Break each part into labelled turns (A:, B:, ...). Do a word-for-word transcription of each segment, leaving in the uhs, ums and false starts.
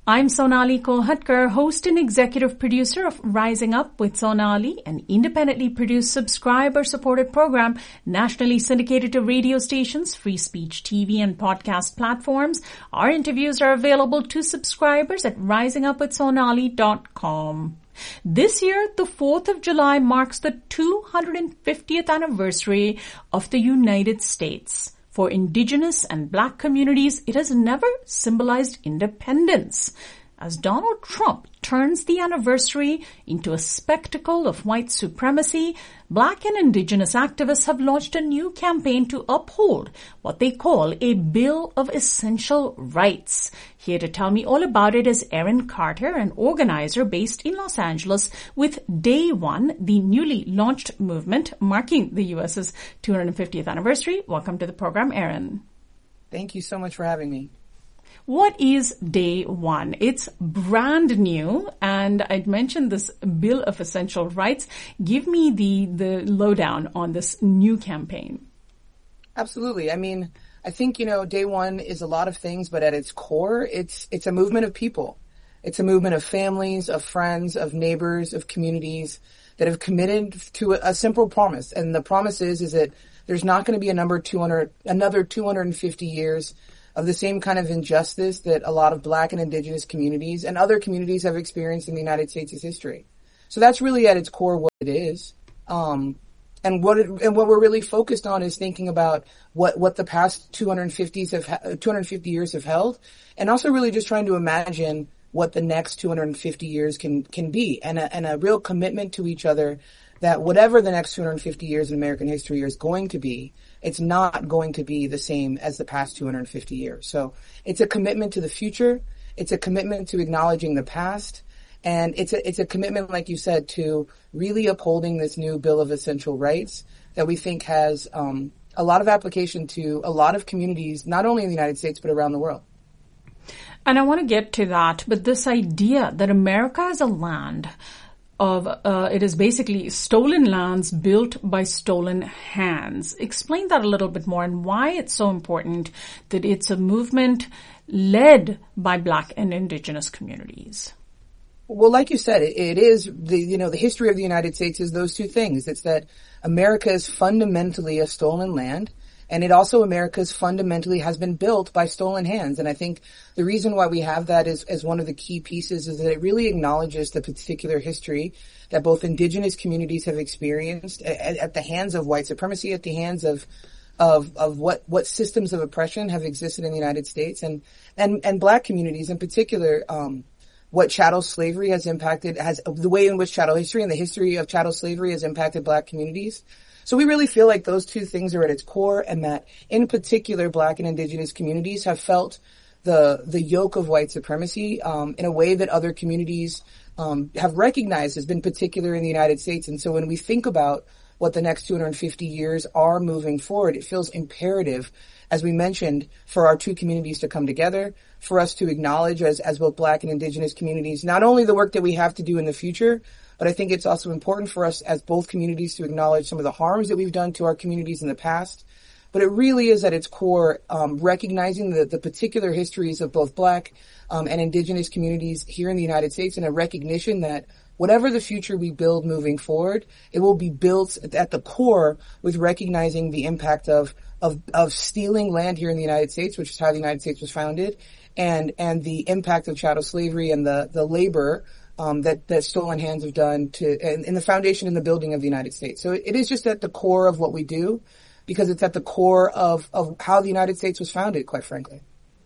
A: I'm Sonali Kolhatkar, host and executive producer of Rising Up with Sonali, an independently produced subscriber-supported program nationally syndicated to radio stations, free speech T V, and podcast platforms. Our interviews are available to subscribers at rising up with sonali dot com. This year, the fourth of July marks the two hundred fiftieth anniversary of the United States. For Indigenous and Black communities, it has never symbolized independence. As Donald Trump turns the anniversary into a spectacle of white supremacy, Black and Indigenous activists have launched a new campaign to uphold what they call a Bill of Essential Rights. Here to tell me all about it is Erin Carter, an organizer based in Los Angeles with Day One, the newly launched movement marking the U S's two hundred fiftieth anniversary. Welcome to the program, Erin.
B: Thank you so much for having me.
A: What is Day One? It's brand new, and I'd mentioned this Bill of Essential Rights. Give me the, the lowdown on this new campaign.
B: Absolutely. I mean, I think, you know, Day One is a lot of things, but at its core, it's, it's a movement of people. It's a movement of families, of friends, of neighbors, of communities that have committed to a, a simple promise. And the promise is, is that there's not going to be a number two hundred, another two hundred fifty years of the same kind of injustice that a lot of Black and Indigenous communities and other communities have experienced in the United States' history. So that's really at its core what it is. Um, and what it, and what we're really focused on is thinking about what, what the past two hundred fifty have, two hundred fifty years have held, and also really just trying to imagine what the next two hundred fifty years can, can be, and a, and a real commitment to each other that whatever the next two hundred fifty years in American history is going to be, it's not going to be the same as the past two hundred fifty years. So it's a commitment to the future. It's a commitment to acknowledging the past. And it's a, it's a commitment, like you said, to really upholding this new Bill of Essential Rights that we think has, um, a lot of application to a lot of communities, not only in the United States, but around the world.
A: And I want to get to that, but this idea that America is a land of, uh, it is basically stolen lands built by stolen hands. Explain that a little bit more and why it's so important that it's a movement led by Black and Indigenous communities.
B: Well, like you said, it, it is the, you know, the history of the United States is those two things. It's that America is fundamentally a stolen land. And it also, America's fundamentally has been built by stolen hands. And I think the reason why we have that is, as one of the key pieces is that it really acknowledges the particular history that both Indigenous communities have experienced at, at the hands of white supremacy, at the hands of, of, of what, what systems of oppression have existed in the United States, and, and, and Black communities in particular, um, what chattel slavery has impacted, has, the way in which chattel history and the history of chattel slavery has impacted Black communities. So we really feel like those two things are at its core, and that in particular Black and Indigenous communities have felt the the yoke of white supremacy um, in a way that other communities um, have recognized has been particular in the United States. And so when we think about what the next two hundred fifty years are moving forward, it feels imperative, as we mentioned, for our two communities to come together, for us to acknowledge as, as both Black and Indigenous communities, not only the work that we have to do in the future, but I think it's also important for us as both communities to acknowledge some of the harms that we've done to our communities in the past. But it really is at its core um, recognizing the, the particular histories of both Black um, and Indigenous communities here in the United States, and a recognition that whatever the future we build moving forward, it will be built at the core with recognizing the impact of of of stealing land here in the United States, which is how the United States was founded, and and the impact of chattel slavery and the the labor Um, that, that stolen hands have done to, in, in the foundation and the building of the United States. So it, it is just at the core of what we do, because it's at the core of, of how the United States was founded, quite frankly.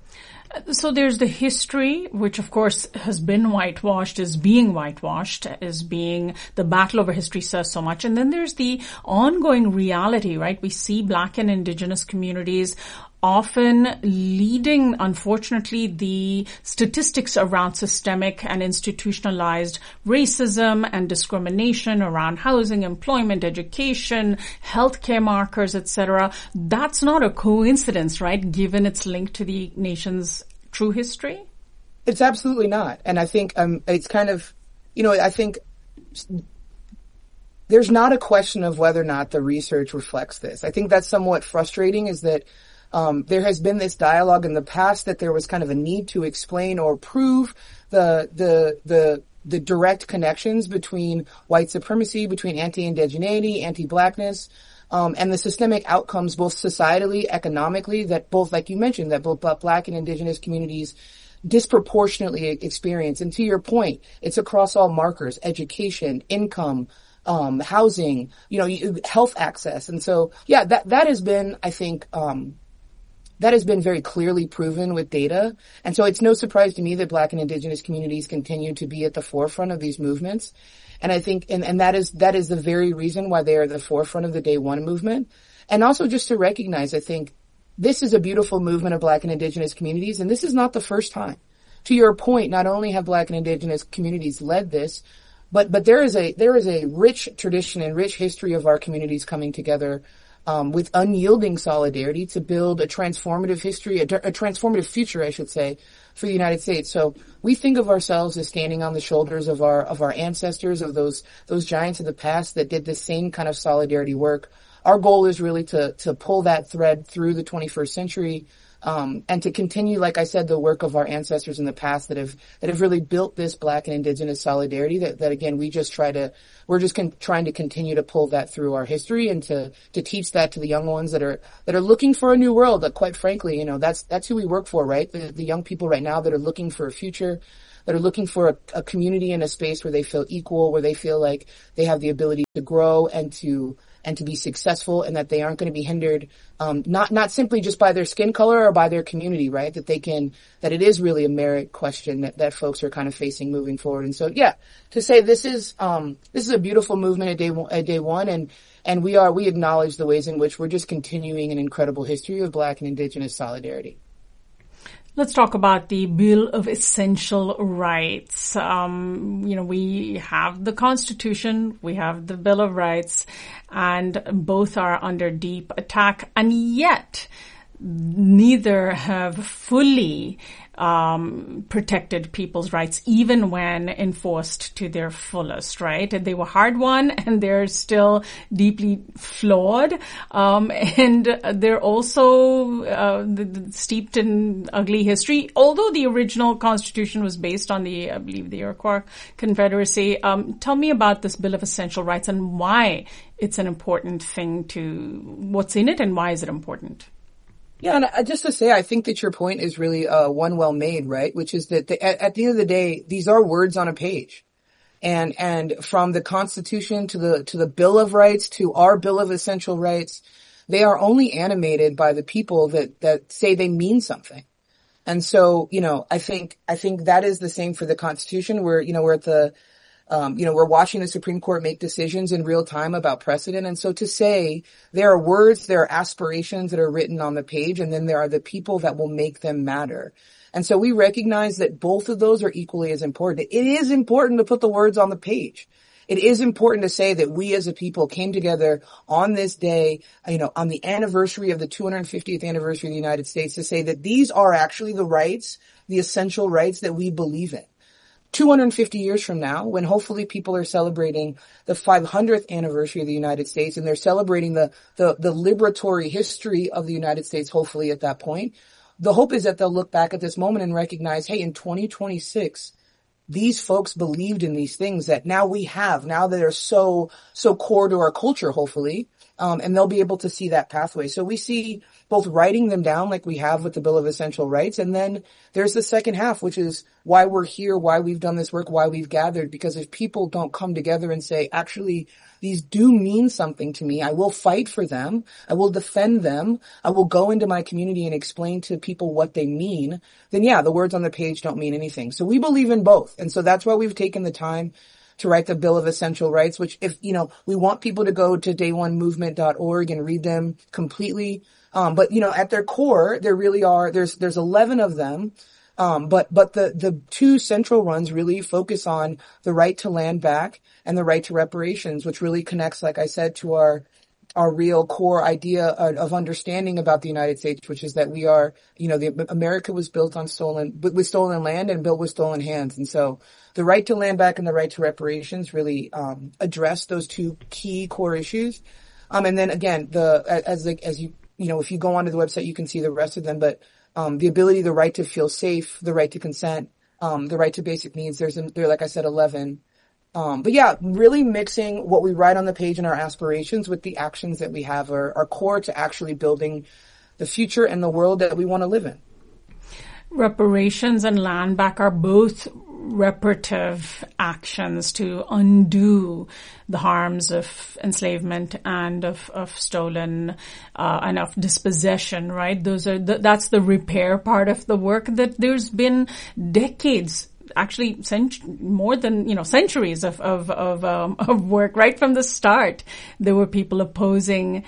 A: So there's the history, which of course has been whitewashed, is being whitewashed, is being, the battle over history says so much. And then there's the ongoing reality, right? We see Black and Indigenous communities often leading, unfortunately, the statistics around systemic and institutionalized racism and discrimination around housing, employment, education, healthcare markers, et cetera. That's not a coincidence, right, given its link to the nation's true history?
B: It's absolutely not. And I think um, it's kind of, you know, I think there's not a question of whether or not the research reflects this. I think that's somewhat frustrating, is that Um, there has been this dialogue in the past that there was kind of a need to explain or prove the, the, the, the direct connections between white supremacy, between anti-indigeneity, anti-blackness, um, and the systemic outcomes both societally, economically, that both, like you mentioned, that both Black and Indigenous communities disproportionately experience. And to your point, it's across all markers: education, income, um, housing, you know, health access. And so, yeah, that, that has been, I think, um, that has been very clearly proven with data. And so it's no surprise to me that Black and Indigenous communities continue to be at the forefront of these movements. And I think, and, and that is, that is the very reason why they are at the forefront of the Day One movement. And also just to recognize, I think, this is a beautiful movement of Black and Indigenous communities, and this is not the first time. To your point, not only have Black and Indigenous communities led this, but, but there is a, there is a rich tradition and rich history of our communities coming together Um, with unyielding solidarity to build a transformative history, a, a transformative future, I should say, for the United States. So we think of ourselves as standing on the shoulders of our, of our ancestors, of those, those giants of the past that did the same kind of solidarity work. Our goal is really to, to pull that thread through the twenty-first century, um, and to continue, like I said, the work of our ancestors in the past that have, that have really built this Black and Indigenous solidarity that, that again, we just try to, we're just con- trying to continue to pull that through our history and to, to teach that to the young ones that are, that are looking for a new world. That quite frankly, you know, that's, that's who we work for, right? The, the young people right now that are looking for a future, that are looking for a, a community and a space where they feel equal, where they feel like they have the ability to grow and to, and to be successful, and that they aren't going to be hindered, um, not, not simply just by their skin color or by their community, right? That they can, that it is really a merit question that, that folks are kind of facing moving forward. And so, yeah, to say this is, um, this is a beautiful movement at day one, at day one. And, and we are, we acknowledge the ways in which we're just continuing an incredible history of Black and Indigenous solidarity.
A: Let's talk about the Bill of Essential Rights. Um, you know, we have the Constitution, we have the Bill of Rights, and both are under deep attack, and yet neither have fully um protected people's rights, even when enforced to their fullest, right? They were hard won, and they're still deeply flawed, um and they're also uh, the, the steeped in ugly history. Although the original Constitution was based on the, I believe, the Iroquois Confederacy. Um tell me about this Bill of Essential Rights and why it's an important thing to, what's in it and why is it important?
B: Yeah, and just to say, I think that your point is really uh, one well made, right? Which is that the, at, at the end of the day, these are words on a page, and and from the Constitution to the to the Bill of Rights to our Bill of Essential Rights, they are only animated by the people that that say they mean something. And so, you know, I think I think that is the same for the Constitution. We're you know we're at the Um, you know, we're watching the Supreme Court make decisions in real time about precedent. And so to say there are words, there are aspirations that are written on the page, and then there are the people that will make them matter. And so we recognize that both of those are equally as important. It is important to put the words on the page. It is important to say that we as a people came together on this day, you know, on the anniversary of the two hundred fiftieth anniversary of the United States, to say that these are actually the rights, the essential rights that we believe in. two hundred fifty years from now, when hopefully people are celebrating the five hundredth anniversary of the United States, and they're celebrating the, the, the liberatory history of the United States, hopefully at that point, the hope is that they'll look back at this moment and recognize, hey, in twenty twenty-six, these folks believed in these things that now we have, now that are so, so core to our culture, hopefully. Um, and they'll be able to see that pathway. So we see both writing them down like we have with the Bill of Essential Rights. And then there's the second half, which is why we're here, why we've done this work, why we've gathered. Because if people don't come together and say, actually, these do mean something to me, I will fight for them, I will defend them, I will go into my community and explain to people what they mean, then yeah, the words on the page don't mean anything. So we believe in both. And so that's why we've taken the time to write the Bill of Essential Rights, which if, you know, we want people to go to day one movement dot org and read them completely. Um, but, you know, at their core, there really are, there's, there's eleven of them. Um, but, but the, the two central ones really focus on the right to land back and the right to reparations, which really connects, like I said, to our, our real core idea of, of understanding about the United States, which is that we are, you know, the America was built on stolen, with stolen land and built with stolen hands. And so the right to land back and the right to reparations really, um, address those two key core issues. Um, and then again, the, as, as you you know, if you go onto the website, you can see the rest of them, but, um, the ability, the right to feel safe, the right to consent, um, the right to basic needs. There's, there, like I said, eleven. Um, but yeah, really mixing what we write on the page and our aspirations with the actions that we have are, are core to actually building the future and the world that we want to live in.
A: Reparations and land back are both reparative actions to undo the harms of enslavement and of, of stolen uh, and of dispossession, right? Those are the, that's the repair part of the work that there's been decades, actually cent- more than, you know, centuries of, of, of, um, of work right from the start. There were people opposing,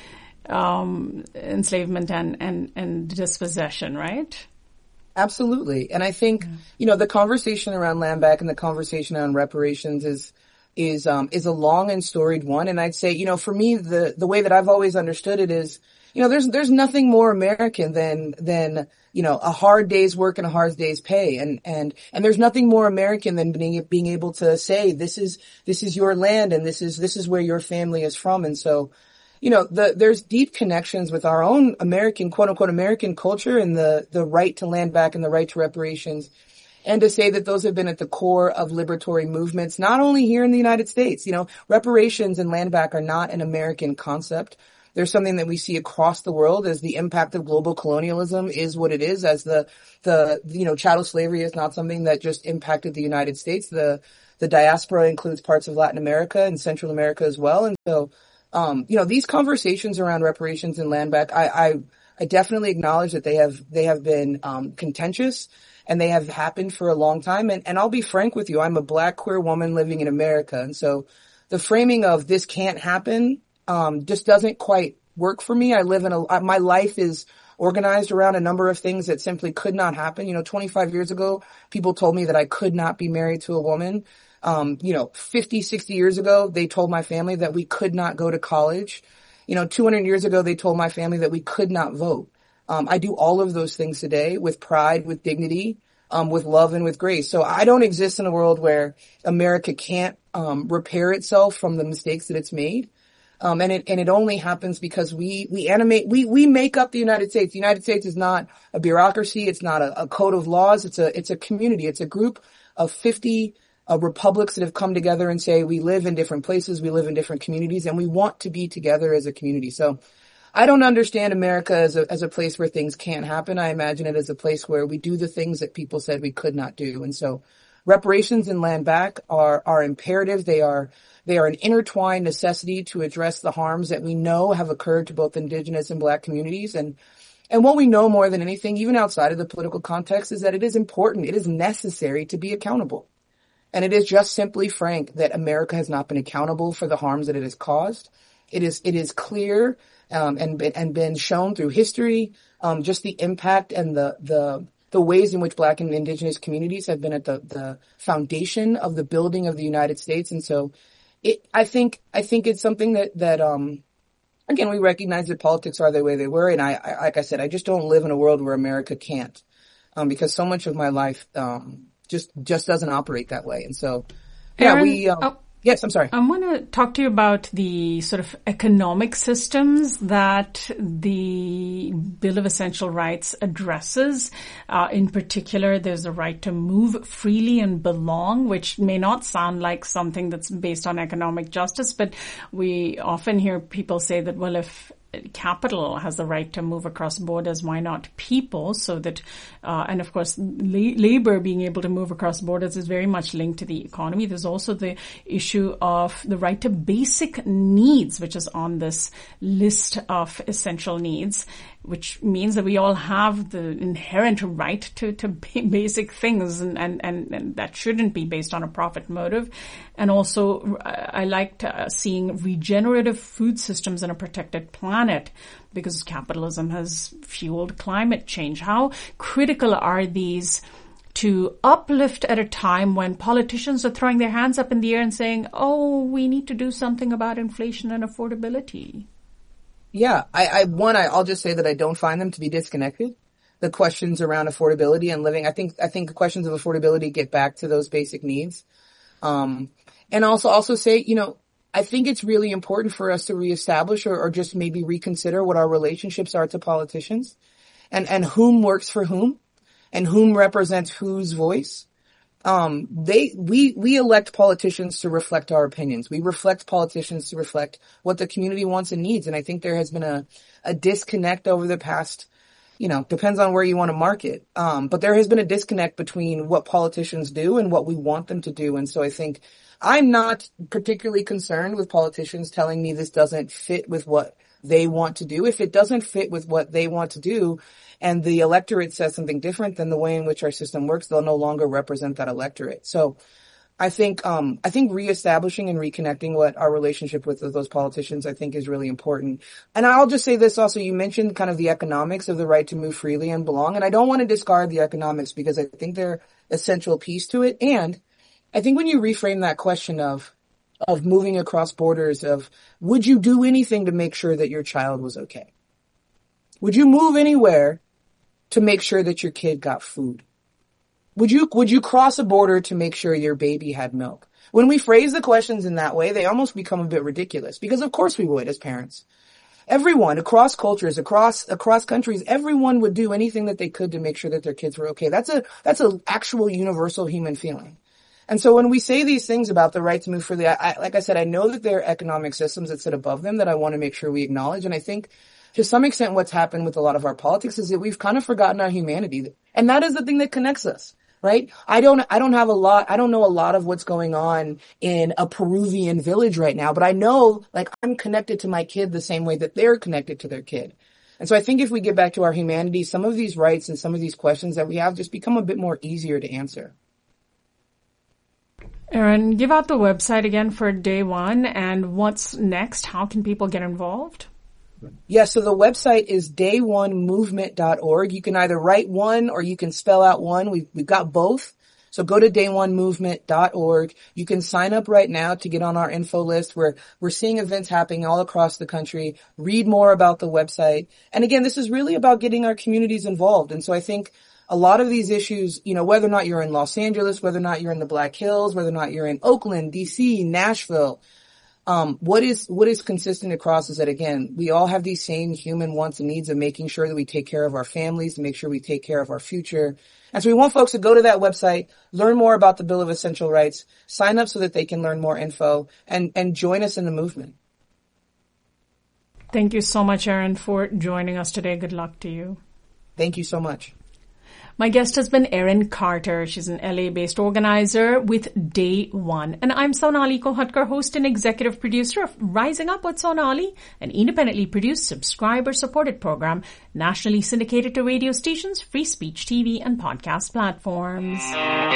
A: um, enslavement and, and, and dispossession, right?
B: Absolutely. And I think, mm. you know, the conversation around land back and the conversation on reparations is, is, um, is a long and storied one. And I'd say, you know, for me, the, the way that I've always understood it is, you know, there's, there's nothing more American than, than, you know, a hard day's work and a hard day's pay. And, and, and there's nothing more American than being, being able to say, this is, this is your land and this is, this is where your family is from. And so, you know, the, there's deep connections with our own American, quote unquote, American culture and the, the right to land back and the right to reparations. And to say that those have been at the core of liberatory movements, not only here in the United States. You know, reparations and land back are not an American concept. There's something that we see across the world as the impact of global colonialism is what it is, as the, the, you know, chattel slavery is not something that just impacted the United States. The, the diaspora includes parts of Latin America and Central America as well. And so, um, you know, these conversations around reparations and land back, I, I, I definitely acknowledge that they have, they have been, um, contentious and they have happened for a long time. And, and I'll be frank with you. I'm a black queer woman living in America. And so the framing of this can't happen Um, just doesn't quite work for me. I live in a, my life is organized around a number of things that simply could not happen. You know, twenty-five years ago, people told me that I could not be married to a woman. Um, you know, fifty, sixty years ago, they told my family that we could not go to college. You know, two hundred years ago, they told my family that we could not vote. Um, I do all of those things today with pride, with dignity, um, with love and with grace. So I don't exist in a world where America can't, um, repair itself from the mistakes that it's made. Um, and it, and it only happens because we, we animate, we, we make up the United States. The United States is not a bureaucracy. It's not a, a code of laws. It's a, it's a community. It's a group of fifty uh, republics that have come together and say we live in different places. We live in different communities and we want to be together as a community. So I don't understand America as a, as a place where things can't happen. I imagine it as a place where we do the things that people said we could not do. And so reparations and land back are, are imperative. They are, They are an intertwined necessity to address the harms that we know have occurred to both Indigenous and Black communities. And, and what we know more than anything, even outside of the political context, is that it is important, it is necessary to be accountable. And it is just simply frank that America has not been accountable for the harms that it has caused. It is, it is clear, um, and, and been shown through history, um, just the impact and the, the, the ways in which Black and Indigenous communities have been at the, the foundation of the building of the United States. And so, It, I think, I think it's something that, that, um, again, we recognize that politics are the way they were. And I, I, like I said, I just don't live in a world where America can't, um, because so much of my life, um, just, just doesn't operate that way. And so, yeah,
A: Aaron,
B: we, um, oh, yes, I'm sorry.
A: I want to talk to you about the sort of economic systems that the Bill of Essential Rights addresses. Uh, in particular, there's a right to move freely and belong, which may not sound like something that's based on economic justice, but we often hear people say that, well, if capital has the right to move across borders, why not people? So that, uh, and of course, la- labor being able to move across borders is very much linked to the economy. There's also the issue of the right to basic needs, which is on this list of essential needs, which means that we all have the inherent right to, to basic things, and, and, and, and that shouldn't be based on a profit motive. And also, I liked uh, seeing regenerative food systems in a protected planet, because capitalism has fueled climate change. How critical are these to uplift at a time when politicians are throwing their hands up in the air and saying, oh, we need to do something about inflation and affordability?
B: Yeah, I, I, one, I, I'll just say that I don't find them to be disconnected. The questions around affordability and living, I think, I think the questions of affordability get back to those basic needs. Um, and also, also say, you know, I think it's really important for us to reestablish or, or just maybe reconsider what our relationships are to politicians and, and whom works for whom and whom represents whose voice. Um, they, we, we elect politicians to reflect our opinions. We reflect politicians to reflect what the community wants and needs. And I think there has been a, a disconnect over the past, you know, depends on where you want to mark it. Um, but there has been a disconnect between what politicians do and what we want them to do. And so I think I'm not particularly concerned with politicians telling me this doesn't fit with what they want to do. If it doesn't fit with what they want to do and the electorate says something different than the way in which our system works, they'll no longer represent that electorate. So I think, um, I think reestablishing and reconnecting what our relationship with those politicians, I think is really important. And I'll just say this also, you mentioned kind of the economics of the right to move freely and belong. And I don't want to discard the economics because I think they're an essential piece to it. And I think when you reframe that question of, of moving across borders of, would you do anything to make sure that your child was okay? Would you move anywhere to make sure that your kid got food? Would you, would you cross a border to make sure your baby had milk? When we phrase the questions in that way, they almost become a bit ridiculous because of course we would as parents. Everyone across cultures, across, across countries, everyone would do anything that they could to make sure that their kids were okay. That's a, that's an actual universal human feeling. And so when we say these things about the right to move freely, I, I, like I said, I know that there are economic systems that sit above them that I want to make sure we acknowledge. And I think to some extent what's happened with a lot of our politics is that we've kind of forgotten our humanity. And that is the thing that connects us, right? I don't, I don't have a lot, I don't know a lot of what's going on in a Peruvian village right now, but I know, like, I'm connected to my kid the same way that they're connected to their kid. And so I think if we get back to our humanity, some of these rights and some of these questions that we have just become a bit more easier to answer.
A: Erin, give out the website again for day one and what's next. How can people get involved?
B: Yeah, so the website is day one movement dot org. You can either write one or you can spell out one. We've, we've got both. So go to day one movement dot org. You can sign up right now to get on our info list where we're seeing events happening all across the country. Read more about the website. And again, this is really about getting our communities involved. And so I think a lot of these issues, you know, whether or not you're in Los Angeles, whether or not you're in the Black Hills, whether or not you're in Oakland, D C, Nashville, um, what is, what is consistent across is that, again, we all have these same human wants and needs of making sure that we take care of our families, to make sure we take care of our future. And so we want folks to go to that website, learn more about the Bill of Essential Rights, sign up so that they can learn more info and, and join us in the movement.
A: Thank you so much, Erin, for joining us today. Good luck to you.
B: Thank you so much.
A: My guest has been Erin Carter. She's an L A-based organizer with Day One. And I'm Sonali Kohatkar, host and executive producer of Rising Up with Sonali, an independently produced, subscriber-supported program, nationally syndicated to radio stations, free speech T V, and podcast platforms.